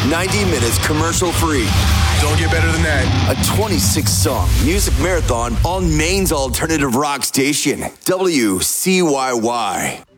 90 minutes commercial-free. Don't get better than that. A 26-song music marathon on Maine's alternative rock station, WCYY.